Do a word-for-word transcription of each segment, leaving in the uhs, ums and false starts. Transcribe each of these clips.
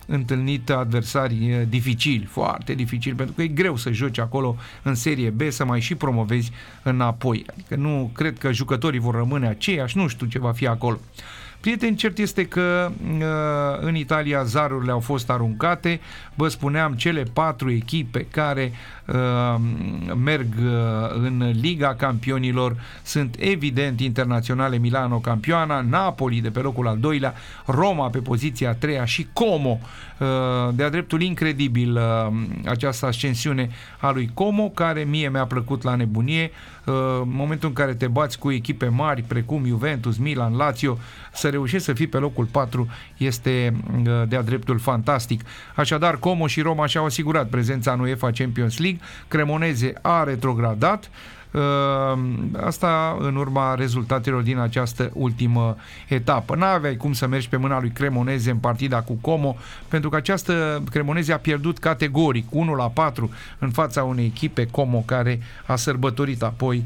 întâlnit adversari dificili, foarte dificili, pentru că e greu să joci acolo în serie B, să mai și promovezi înapoi. Adică nu cred că jucătorii vor rămâne aceiași, nu știu ce va fi acolo. Prieteni, cert este că în Italia zarurile au fost aruncate. Vă spuneam, cele patru echipe care uh, merg în Liga Campionilor sunt evident Internazionale Milano campioana, Napoli de pe locul al doilea, Roma pe poziția a treia și Como. Uh, de-a dreptul incredibil uh, această ascensiune a lui Como, care mie mi-a plăcut la nebunie. Uh, în momentul în care te bați cu echipe mari precum Juventus, Milan, Lazio, să reușești să fii pe locul patru este uh, de-a dreptul fantastic. Așadar, Como și Roma și-au asigurat prezența în UEFA Champions League. Cremoneze a retrogradat. Asta în urma rezultatelor din această ultimă etapă. N-aveai cum să mergi pe mâna lui Cremoneze în partida cu Como, pentru că această Cremoneze a pierdut categoric unu la patru în fața unei echipe Como care a sărbătorit apoi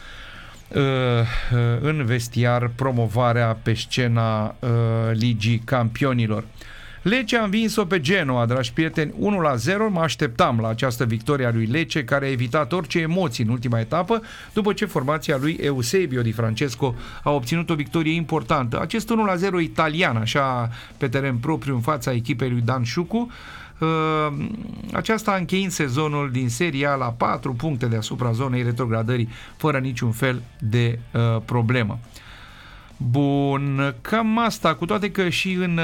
în vestiar promovarea pe scena Ligii Campionilor. Lecce a învins-o pe Genoa, dragi prieteni, unu la zero. Mă așteptam la această victorie a lui Lecce, care a evitat orice emoții în ultima etapă, după ce formația lui Eusebio Di Francesco a obținut o victorie importantă. Acest unu la zero italian, așa pe teren propriu, în fața echipei lui Dan Șucu, aceasta încheind sezonul din Serie A la patru puncte deasupra zonei retrogradării, fără niciun fel de uh, problemă. Bun, cam asta, cu toate că și în,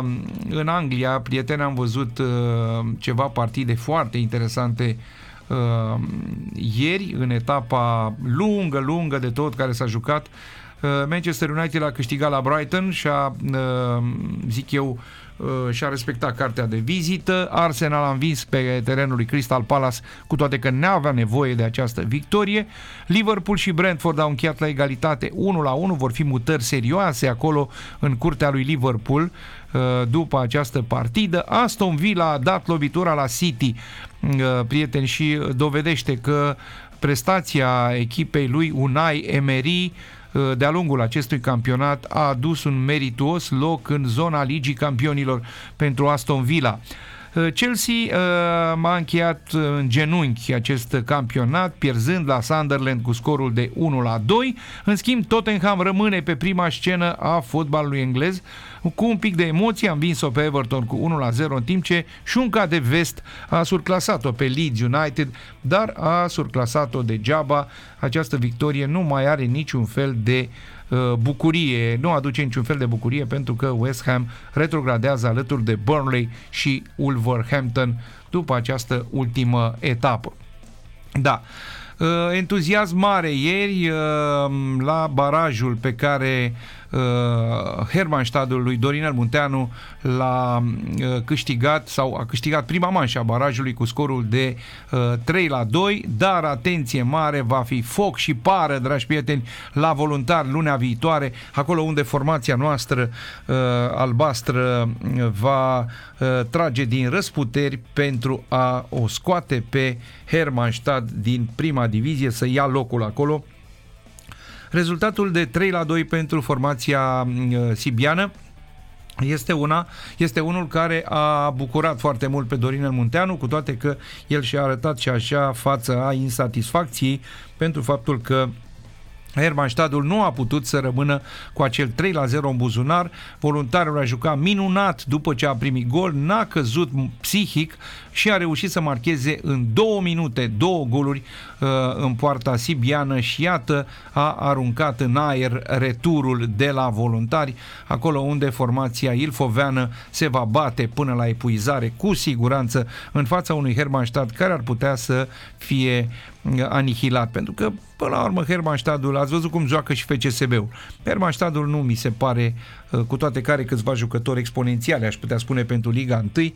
în Anglia, prieteni, am văzut uh, ceva partide foarte interesante uh, ieri, în etapa lungă, lungă de tot care s-a jucat. Uh, Manchester United a câștigat la Brighton și a, uh, zic eu, uh, și-a respectat cartea de vizită. Arsenal a învins pe terenul lui Crystal Palace, cu toate că n-avea nevoie de această victorie. Liverpool și Brentford au încheiat la egalitate unu la unu, vor fi mutări serioase acolo în curtea lui Liverpool uh, după această partidă. Aston Villa a dat lovitura la City, uh, prieteni, și dovedește că prestația echipei lui Unai Emery de-a lungul acestui campionat a adus un merituos loc în zona Ligii Campionilor pentru Aston Villa. Chelsea uh, m-a încheiat în genunchi acest campionat, pierzând la Sunderland cu scorul de unu la doi. În schimb, Tottenham rămâne pe prima scenă a fotbalului englez. Cu un pic de emoție a învins-o pe Everton cu unu la zero, în timp ce Șunca de Vest a surclasat-o pe Leeds United, dar a surclasat-o degeaba. Această victorie nu mai are niciun fel de uh, bucurie, nu aduce niciun fel de bucurie, pentru că West Ham retrogradează alături de Burnley și Wolverhampton după această ultimă etapă. Da, uh, entuziasm mare ieri uh, la barajul pe care uh, Hermannstadtul lui Dorinel Munteanu l-a uh, câștigat, sau a câștigat prima manșă a barajului cu scorul de uh, trei la doi, dar atenție mare, va fi foc și pară, dragi prieteni, la Voluntari lunea viitoare, acolo unde formația noastră uh, albastră va uh, trage din răsputeri pentru a o scoate pe Hermannstadt din prima divizie, să ia locul acolo. Rezultatul de trei la doi pentru formația uh, sibiană este, una, este unul care a bucurat foarte mult pe Dorinel Munteanu, cu toate că el și-a arătat și așa față a insatisfacției pentru faptul că Hermannstadtul nu a putut să rămână cu acel trei la zero în buzunar. Voluntarul a jucat minunat după ce a primit gol, n-a căzut psihic și a reușit să marcheze în două minute două goluri uh, în poarta sibiană și iată a aruncat în aer returul de la Voluntari, acolo unde formația ilfoveană se va bate până la epuizare, cu siguranță, în fața unui Hermannstadt care ar putea să fie anihilat, pentru că până la urmă Hermannstadtul, ați văzut cum joacă și F C S B-ul. Hermannstadtul nu mi se pare, cu toate care câțiva jucători exponențiale, aș putea spune, pentru Liga unu,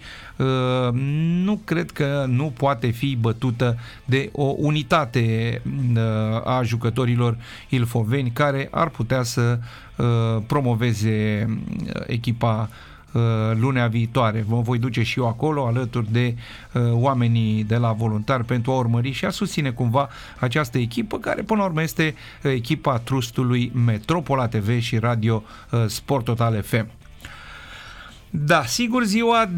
nu cred că nu poate fi bătută de o unitate a jucătorilor ilfoveni care ar putea să promoveze echipa lunea viitoare. Mă voi duce și eu acolo alături de uh, oamenii de la Voluntari pentru a urmări și a susține cumva această echipă, care până la urmă este echipa trustului Metropola T V și Radio uh, Sport Total F M. Da, sigur, ziua de